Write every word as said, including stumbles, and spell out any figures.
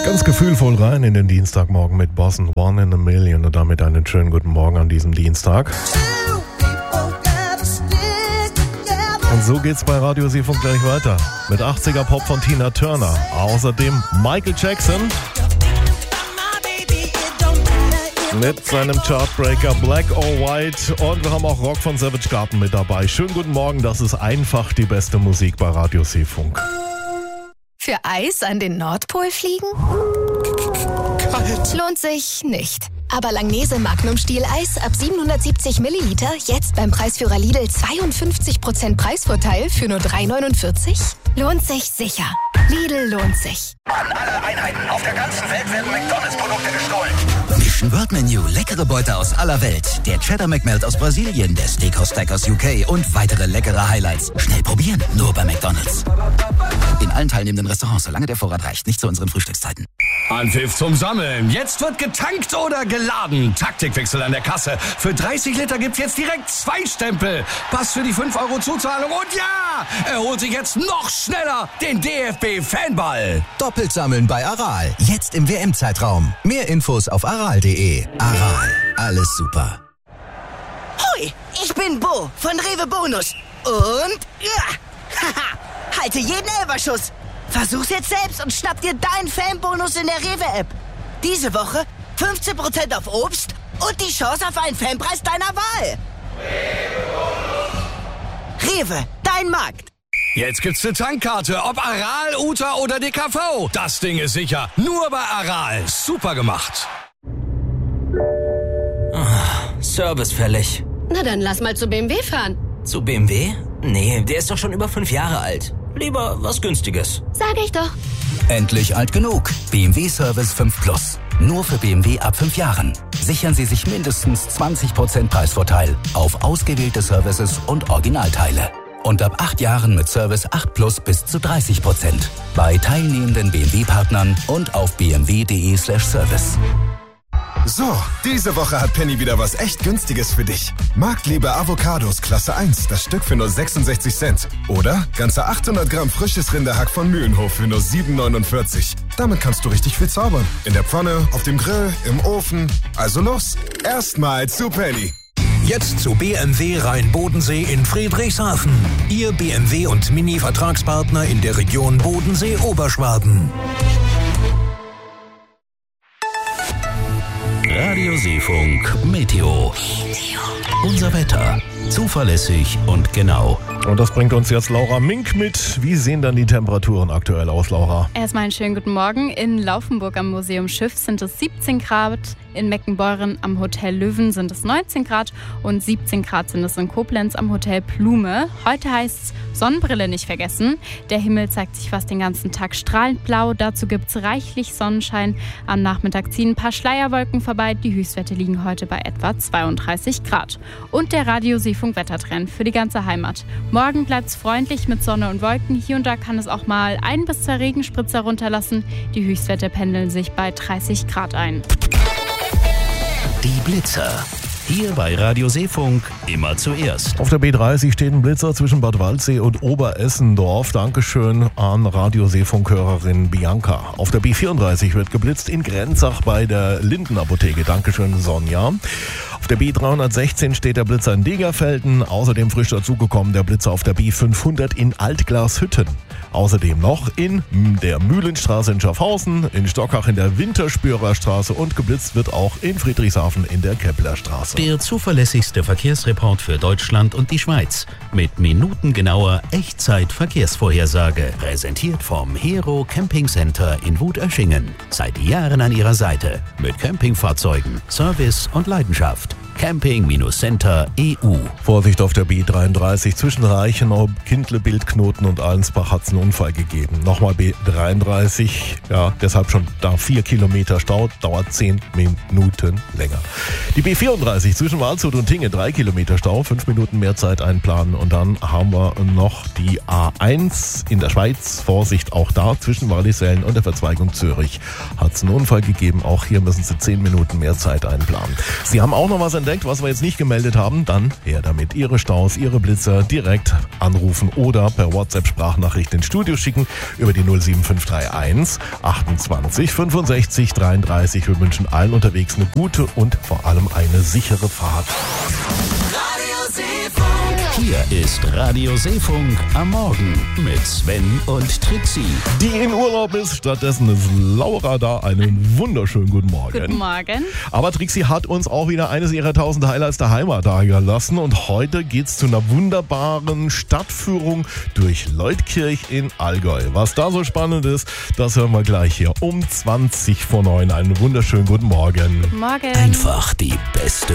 Ganz gefühlvoll rein in den Dienstagmorgen mit Bossen One in a Million und damit einen schönen guten Morgen an diesem Dienstag. Und so geht's bei Radio Seefunk gleich weiter mit achtziger Pop von Tina Turner. Außerdem Michael Jackson mit seinem Chartbreaker Black or White und wir haben auch Rock von Savage Garden mit dabei. Schönen guten Morgen, das ist einfach die beste Musik bei Radio Seefunk. Für Eis an den Nordpol fliegen? Kalt. Lohnt sich nicht. Aber Langnese Magnum Stieleis ab siebenhundertsiebzig Milliliter jetzt beim Preisführer Lidl zweiundfünfzig Prozent Preisvorteil für nur drei neunundvierzig? Lohnt sich sicher. Lidl lohnt sich. An alle Einheiten auf der ganzen Welt werden McDonalds-Produkte gestohlen. Mission World Menu, leckere Beute aus aller Welt. Der Cheddar McMelt aus Brasilien, der Steakhouse Stack aus U K und weitere leckere Highlights. Schnell probieren, nur bei McDonalds. In allen teilnehmenden Restaurants, solange der Vorrat reicht, nicht zu unseren Frühstückszeiten. Anpfiff zum Sammeln. Jetzt wird getankt oder geladen. Taktikwechsel an der Kasse. Für dreißig Liter gibt's jetzt direkt zwei Stempel. Pass für die fünf Euro Zuzahlung und ja, er holt sich jetzt noch schneller den D F B-Fanball. Doppelt sammeln bei Aral. Jetzt im W M-Zeitraum. Mehr Infos auf aral punkt de. Aral. Alles super. Hoi, ich bin Bo von Rewe Bonus. Und ja, haha, halte jeden Elferschuss. Versuch's jetzt selbst und schnapp dir deinen Fanbonus in der Rewe-App. Diese Woche fünfzehn Prozent auf Obst und die Chance auf einen Fanpreis deiner Wahl. Rewe, dein Markt. Jetzt gibt's eine Tankkarte, ob Aral, Uta oder D K V. Das Ding ist sicher. Nur bei Aral. Super gemacht. Oh, Service fällig. Na dann lass mal zu B M W fahren. Zu B M W? Nee, der ist doch schon über fünf Jahre alt. Lieber was Günstiges. Sag ich doch. Endlich alt genug. B M W Service fünf Plus. Nur für B M W ab fünf Jahren. Sichern Sie sich mindestens zwanzig Prozent Preisvorteil auf ausgewählte Services und Originalteile. Und ab acht Jahren mit Service acht Plus bis zu dreißig Prozent. Bei teilnehmenden B M W-Partnern und auf b m w punkt de slash service. So, diese Woche hat Penny wieder was echt Günstiges für dich. Marktliebe Avocados Klasse eins, das Stück für nur sechsundsechzig Cent. Oder ganze achthundert Gramm frisches Rinderhack von Mühlenhof für nur sieben neunundvierzig. Damit kannst du richtig viel zaubern. In der Pfanne, auf dem Grill, im Ofen. Also los, erstmal zu Penny. Jetzt zu B M W Rhein-Bodensee in Friedrichshafen. Ihr B M W und Mini-Vertragspartner in der Region Bodensee-Oberschwaben. Radio Seefunk Meteo. Unser Wetter. Zuverlässig und genau. Und das bringt uns jetzt Laura Mink mit. Wie sehen dann die Temperaturen aktuell aus, Laura? Erstmal einen schönen guten Morgen. In Laufenburg am Museum Schiff sind es siebzehn Grad. In Meckenbeuren am Hotel Löwen sind es neunzehn Grad. Und siebzehn Grad sind es in Koblenz am Hotel Blume. Heute heißt es Sonnenbrille nicht vergessen. Der Himmel zeigt sich fast den ganzen Tag strahlend blau. Dazu gibt es reichlich Sonnenschein. Am Nachmittag ziehen ein paar Schleierwolken vorbei. Die Höchstwerte liegen heute bei etwa zweiunddreißig Grad. Und der Radio Seefunk Wettertrend für die ganze Heimat. Morgen bleibt es freundlich mit Sonne und Wolken. Hier und da kann es auch mal ein bis zwei Regenspritzer runterlassen. Die Höchstwerte pendeln sich bei dreißig Grad ein. Die Blitzer. Hier bei Radio Seefunk immer zuerst. Auf der B dreißig steht ein Blitzer zwischen Bad Waldsee und Oberessendorf. Dankeschön an Radio Seefunk-Hörerin Bianca. Auf der B vierunddreißig wird geblitzt in Grenzach bei der Lindenapotheke. Dankeschön, Sonja. Auf der B dreihundertsechzehn steht der Blitzer in Degerfelden. Außerdem frisch dazugekommen der Blitzer auf der B fünfhundert in Altglashütten. Außerdem noch in der Mühlenstraße in Schaffhausen, in Stockach in der Winterspürerstraße und geblitzt wird auch in Friedrichshafen in der Keplerstraße. Der zuverlässigste Verkehrsreport für Deutschland und die Schweiz mit minutengenauer Echtzeit-Verkehrsvorhersage. Präsentiert vom Hero Camping Center in Wutöschingen. Seit Jahren an Ihrer Seite mit Campingfahrzeugen, Service und Leidenschaft. Camping Center E U. Vorsicht auf der B dreiunddreißig zwischen Reichenau, Kindle, Bildknoten und Allensbach hat es einen Unfall gegeben. Nochmal B dreiunddreißig, ja, deshalb schon da vier Kilometer Stau, dauert zehn Minuten länger. Die B vierunddreißig zwischen Waldshut und Tinge, drei Kilometer Stau, fünf Minuten mehr Zeit einplanen. Und dann haben wir noch die A eins in der Schweiz. Vorsicht auch da zwischen Wallisellen und der Verzweigung Zürich hat es einen Unfall gegeben. Auch hier müssen Sie zehn Minuten mehr Zeit einplanen. Sie haben auch noch was entdeckt entdeckt, was wir jetzt nicht gemeldet haben, dann her damit. Ihre Staus, Ihre Blitzer direkt anrufen oder per WhatsApp-Sprachnachricht ins Studio schicken über die null sieben fünf drei eins achtundzwanzig fünfundsechzig dreiunddreißig. Wir wünschen allen unterwegs eine gute und vor allem eine sichere Fahrt. Hier ist Radio Seefunk am Morgen mit Sven und Trixie. Die in Urlaub ist, stattdessen ist Laura da. Einen wunderschönen guten Morgen. Guten Morgen. Aber Trixie hat uns auch wieder eines ihrer tausend Highlights der Heimat dagelassen. Und heute geht's zu einer wunderbaren Stadtführung durch Leutkirch in Allgäu. Was da so spannend ist, das hören wir gleich hier um zwanzig vor neun. Einen wunderschönen guten Morgen. Morgen. Einfach die beste